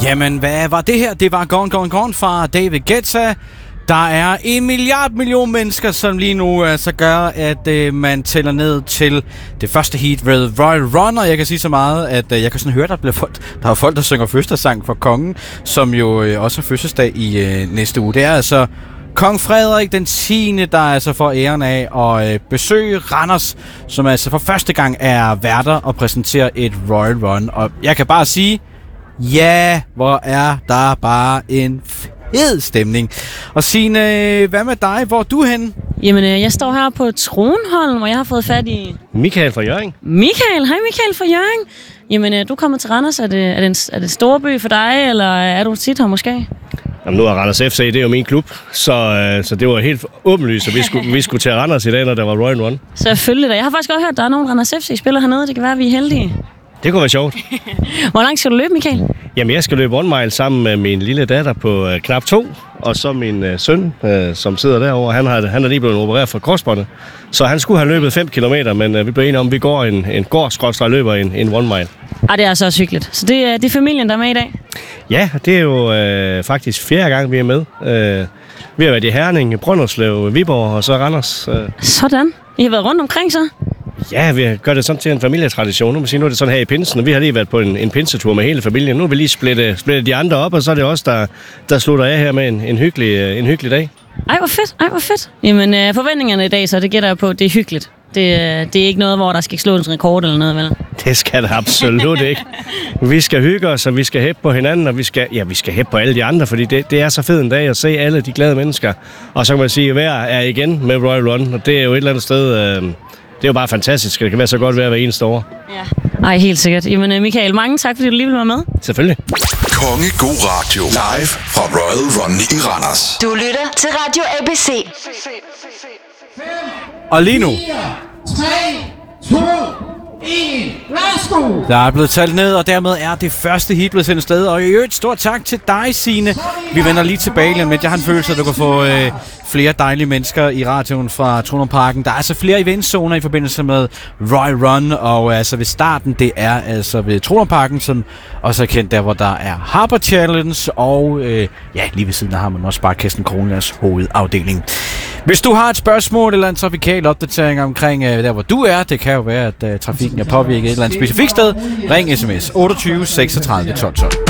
Jamen, hvad var det her? Det var Gone fra David Guetta. Der er 1 million mennesker, som lige nu altså gør, at man tæller ned til det første heat ved Royal Run, og jeg kan sige så meget, at jeg kan sådan høre, der er folk, der synger fødselsdagssang for kongen, som jo også har fødselsdag i næste uge. Det er altså Kong Frederik den 10., der altså får æren af at besøge Randers, som altså for første gang er værter og præsenterer et Royal Run. Og jeg kan bare sige, ja, hvor er der bare en fed stemning. Og Signe, hvad med dig? Hvor er du henne? Jamen, jeg står her på Tronholm, og jeg har fået fat i... Michael fra Hjørring. Michael? Hej Michael fra Hjørring. Jamen, du kommer til Randers. Er det storby for dig, eller er du tit her måske? Jamen, nu er Randers FC, det er jo min klub, så det var helt åbenlyst, at vi skulle til Randers i dag, når der var Royal Run. Selvfølgelig da. Jeg har faktisk godt hørt, at der er nogle Randers FC-spillere hernede. Det kan være, at vi er heldige. Det kunne være sjovt. Hvor langt skal du løbe, Michael? Jamen, jeg skal løbe 1 mile sammen med min lille datter på knap 2, og så min søn, som sidder derovre. Han er lige blevet opereret for korsbåndet, så han skulle have løbet 5 kilometer, men vi blev enige om, at vi går en løber en 1 mile. Ah, det er så også hyggeligt. Så det er familien, der er med i dag? Ja, det er jo faktisk 4. gang, vi er med. Vi har været i Herning, Brønderslev, Viborg og så Randers. Sådan. I har været rundt omkring så? Ja, vi gør det sådan til en familietradition. Nu er det sådan her i pinsen, og vi har lige været på en pinsetur med hele familien. Nu vil vi lige splitte de andre op, og så er det os, der slutter af her med en hyggelig dag. Ej, hvor fedt. Jamen, forventningerne i dag, så det gætter jeg på, det er hyggeligt. Det er ikke noget, hvor der skal slås en rekord eller noget, vel? Det skal det absolut ikke. Vi skal hygge os, og vi skal hæppe på hinanden, og vi skal hæppe på alle de andre, fordi det er så fed en dag at se alle de glade mennesker. Og så kan man sige, at hver er igen med Royal Run, og det er jo et eller andet sted... Det er jo bare fantastisk, det kan være så godt være hver eneste år. Ja. Ej, helt sikkert. Jamen, Michael, mange tak, fordi du lige vil være med. Selvfølgelig. Konge God Radio. Live fra Royal Run i Randers. Du lytter til Radio ABC. Og lige nu... 3, 2, 1, værsgo! Der er blevet talt ned, og dermed er det første heat blevet sendt sted. Og i øvrigt, stort tak til dig, Signe. Vi vender lige tilbage lige, men jeg har en følelse, at du kan få flere dejlige mennesker i radioen fra Tronholmparken. Der er altså flere eventzoner i forbindelse med Royal Run, og altså ved starten, det er altså ved Tronholmparken, som også er kendt der, hvor der er Harper Challenge, og lige ved siden af har man også Sparekassen Kronjyllands hovedafdeling. Hvis du har et spørgsmål eller en trafikal opdatering omkring der, hvor du er, det kan jo være, at trafikken er påvirket et eller andet specifikt sted, ring sms 28 36 12 12.